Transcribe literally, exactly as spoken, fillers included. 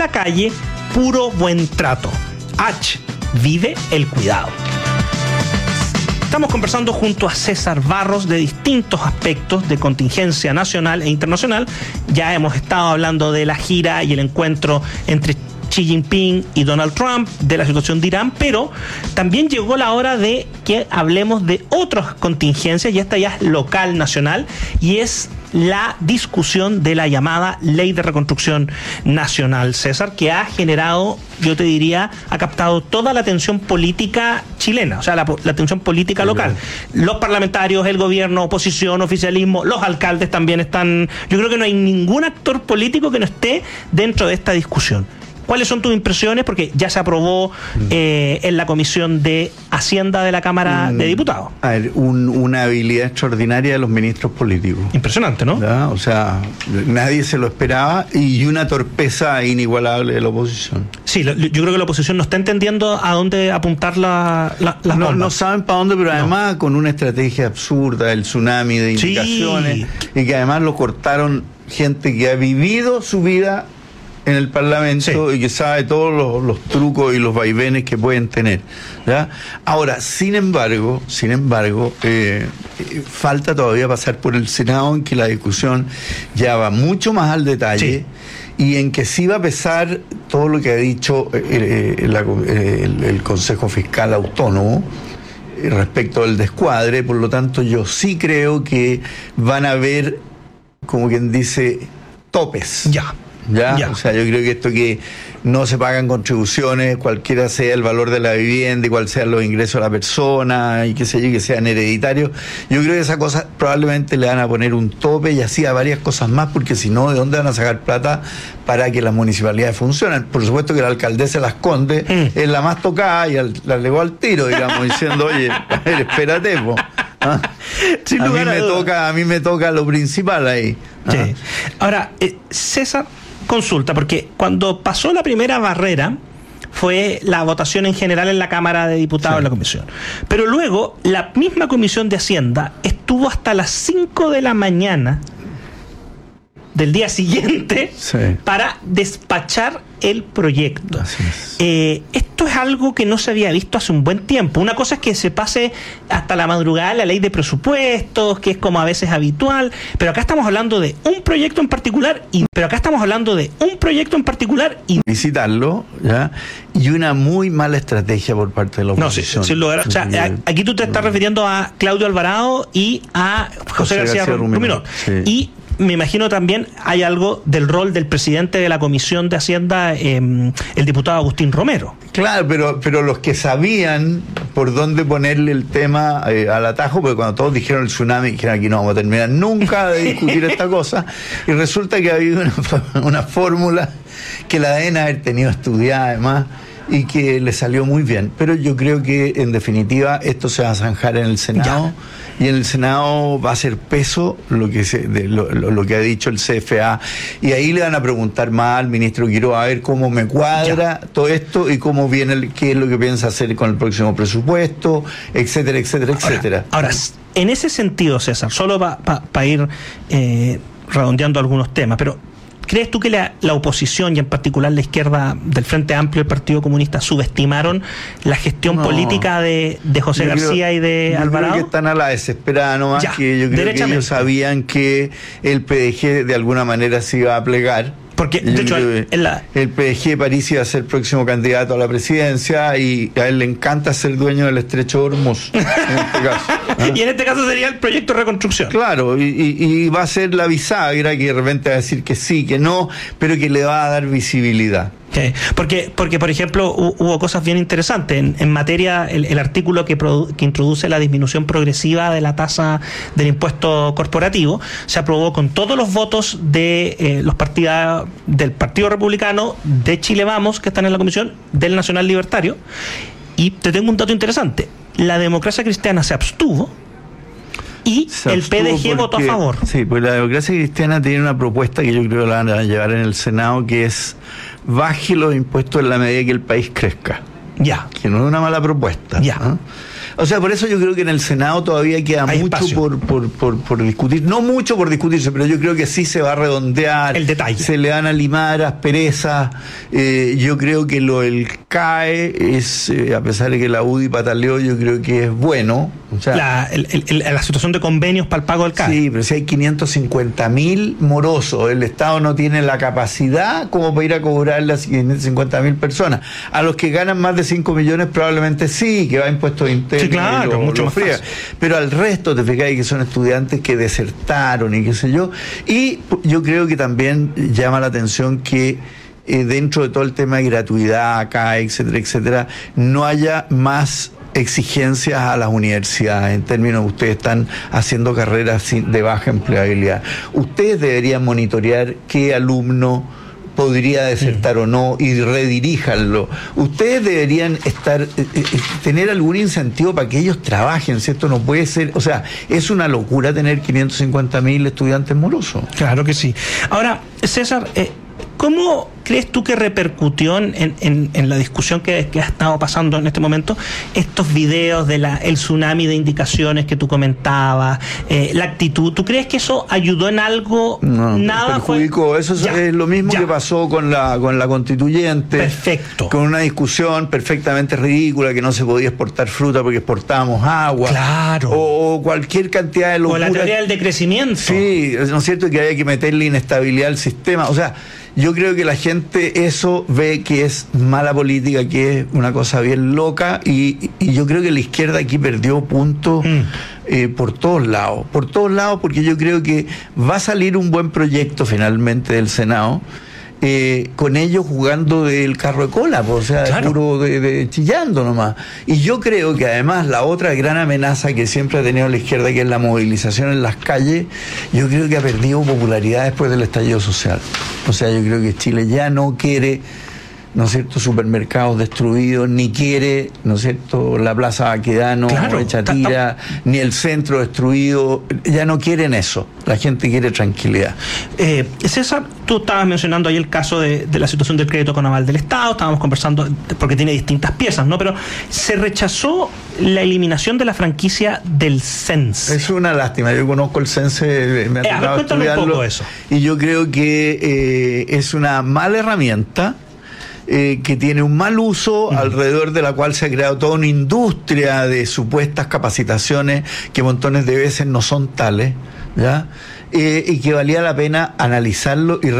la calle, puro buen trato. H, vive el cuidado. Estamos conversando junto a César Barros de distintos aspectos de contingencia nacional e internacional. Ya hemos estado hablando de la gira y el encuentro entre Xi Jinping y Donald Trump, de la situación de Irán, pero también llegó la hora de que hablemos de otras contingencias, y esta ya es local, nacional, y es la discusión de la llamada Ley de Reconstrucción Nacional, César, que ha generado, yo te diría, ha captado toda la atención política chilena, o sea, la, la atención política local. Los parlamentarios, el gobierno, oposición, oficialismo, los alcaldes también están. Yo creo que no hay ningún actor político que no esté dentro de esta discusión. ¿Cuáles son tus impresiones? Porque ya se aprobó eh, en la Comisión de Hacienda de la Cámara mm, de Diputados. A ver, un, una habilidad extraordinaria de los ministros políticos. Impresionante, ¿no? ¿Ya? O sea, nadie se lo esperaba, y una torpeza inigualable de la oposición. Sí, lo, yo creo que la oposición no está entendiendo a dónde apuntar la, la, las no, bombas. No saben para dónde, pero además no. Con una estrategia absurda, el tsunami de indicaciones, sí. Y que además lo cortaron gente que ha vivido su vida en el Parlamento, sí. Y que sabe todos los, los trucos y los vaivenes que pueden tener, ¿ya? Ahora, sin embargo, sin embargo, eh, falta todavía pasar por el Senado, en que la discusión ya va mucho más al detalle, sí. Y en que sí va a pesar todo lo que ha dicho eh, eh, la, eh, el, el Consejo Fiscal Autónomo eh, respecto del descuadre. Por lo tanto, yo sí creo que van a haber, como quien dice, topes. Ya. ¿Ya? Ya. O sea, yo creo que esto que no se pagan contribuciones, cualquiera sea el valor de la vivienda y cuál sean los ingresos de la persona, y qué sé yo, que sean hereditarios, yo creo que esa cosa probablemente le van a poner un tope, y así a varias cosas más, porque si no, ¿de dónde van a sacar plata para que las municipalidades funcionen? Por supuesto que la alcaldesa Las Condes mm. es la más tocada, y al, la legó al tiro, digamos, diciendo, oye, a ver, espérate, po. ¿Ah? A mí me toca, a mí me toca lo principal ahí. ¿Ah? Sí. Ahora, eh, César, consulta, porque cuando pasó la primera barrera fue la votación en general en la Cámara de Diputados, sí. En la comisión, pero luego la misma Comisión de Hacienda estuvo hasta las cinco de la mañana del día siguiente, sí. Para despachar el proyecto. Así es. Eh, esto es algo que no se había visto hace un buen tiempo. Una cosa es que se pase hasta la madrugada la ley de presupuestos, que es como a veces habitual, pero acá estamos hablando de un proyecto en particular, y pero acá estamos hablando de un proyecto en particular y visitarlo, ¿ya? Y una muy mala estrategia por parte de la oposición. No, sí, sin lugar, o sea, aquí tú te estás refiriendo a Claudio Alvarado y a José, José García, García Ruminot. Sí. Y me imagino también hay algo del rol del presidente de la Comisión de Hacienda, eh, el diputado Agustín Romero. Claro, pero pero los que sabían por dónde ponerle el tema eh, al atajo, porque cuando todos dijeron el tsunami, dijeron aquí no vamos a terminar nunca de discutir esta cosa, y resulta que ha habido una, una fórmula que la deben haber tenido estudiada además, y que le salió muy bien. Pero yo creo que en definitiva esto se va a zanjar en el Senado, ya. Y en el Senado va a ser peso lo que se, de, lo, lo, lo que ha dicho el C F A, y ahí le van a preguntar más al ministro Quiroga a ver cómo me cuadra, ya. Todo esto, y cómo viene el, qué es lo que piensa hacer con el próximo presupuesto, etcétera, etcétera, ahora, etcétera. Ahora, en ese sentido, César, solo para pa, pa ir eh, redondeando algunos temas, pero ¿crees tú que la, la oposición, y en particular la izquierda del Frente Amplio y el Partido Comunista, subestimaron la gestión no. política de, de José yo García creo, y de yo Alvarado? Creo que están a la desesperada nomás, ya, que yo creo que ellos sabían que el P D G de alguna manera se iba a plegar. Porque, de hecho, en la... el P D G de París iba a ser el próximo candidato a la presidencia, y a él le encanta ser dueño del estrecho de Hormuz, en este caso. ¿Ah? Y en este caso sería el proyecto de reconstrucción. Claro, y, y, y va a ser la bisagra que de repente va a decir que sí, que no, pero que le va a dar visibilidad. Okay. Porque, porque, por ejemplo, hubo cosas bien interesantes. En, en materia, el, el artículo que, produ, que introduce la disminución progresiva de la tasa del impuesto corporativo se aprobó con todos los votos de eh, los partidos del Partido Republicano, de Chile Vamos, que están en la comisión, del Nacional Libertario. Y te tengo un dato interesante. La Democracia Cristiana se abstuvo, y se el P D G porque, votó a favor. Sí, pues la Democracia Cristiana tiene una propuesta que yo creo que la van a llevar en el Senado, que es baje los impuestos en la medida que el país crezca. Ya. Que no es una mala propuesta. Ya. ¿eh? O sea, por eso yo creo que en el Senado todavía queda Hay mucho por, por, por, por discutir. No mucho por discutirse, pero yo creo que sí se va a redondear. El detalle. Se le van a limar asperezas. Eh, yo creo que lo del C A E es, eh, a pesar de que la U D I pataleó, yo creo que es bueno. O sea, la, el, el, la situación de convenios para el pago del C A E. Sí, pero si hay quinientos cincuenta mil morosos, el Estado no tiene la capacidad como para ir a cobrar las quinientas cincuenta mil personas. A los que ganan más de cinco millones probablemente sí, que va a impuestos internos. Sí, claro, lo, mucho lo más fría. fácil. Pero al resto, te fijas que son estudiantes que desertaron y qué sé yo. Y yo creo que también llama la atención que eh, dentro de todo el tema de gratuidad, C A E, etcétera, etcétera, no haya más exigencias a las universidades en términos de ustedes están haciendo carreras de baja empleabilidad. Ustedes deberían monitorear qué alumno podría desertar o no y rediríjanlo. Ustedes deberían estar eh, eh, tener algún incentivo para que ellos trabajen, ¿cierto? No puede ser, o sea, es una locura tener quinientos cincuenta mil estudiantes morosos. Claro que sí. Ahora, César, eh, ¿cómo crees tú que repercutió en, en, en la discusión que, que ha estado pasando en este momento estos videos de la el tsunami de indicaciones que tú comentabas, eh, la actitud? ¿Tú crees que eso ayudó en algo? No, Nada perjudicó. Fue... Eso es, ya, es lo mismo ya. que pasó con la con la constituyente. Perfecto. Con una discusión perfectamente ridícula que no se podía exportar fruta porque exportábamos agua. Claro. O, o cualquier cantidad de locura. O la teoría del decrecimiento. Sí, ¿no es cierto? Que había que meterle inestabilidad al sistema. O sea, yo creo que la gente eso ve que es mala política, que es una cosa bien loca, y, y yo creo que la izquierda aquí perdió puntos mm. eh, por todos lados, por todos lados, porque yo creo que va a salir un buen proyecto finalmente del Senado. Eh, con ellos jugando del carro de cola, pues, o sea, claro. de puro de, de chillando nomás. Y yo creo que además la otra gran amenaza que siempre ha tenido la izquierda, que es la movilización en las calles, yo creo que ha perdido popularidad después del estallido social. O sea, yo creo que Chile ya no quiere, ¿no es cierto?, supermercados destruidos, ni quiere, ¿no es cierto?, la Plaza Baquedano claro, hecha tira, ni el centro destruido. Ya no quieren eso. La gente quiere tranquilidad. Eh, César, tú estabas mencionando ahí el caso de, de la situación del crédito con aval del Estado, estábamos conversando porque tiene distintas piezas, ¿no? Pero se rechazó la eliminación de la franquicia del Sense. Es una lástima, yo conozco el Sense, me ha eh, tocado a ver, cuéntame un poco eso. Y yo creo que eh, es una mala herramienta. Eh, que tiene un mal uso, uh-huh. alrededor de la cual se ha creado toda una industria de supuestas capacitaciones que montones de veces no son tales, ¿ya? Eh, y que valía la pena analizarlo y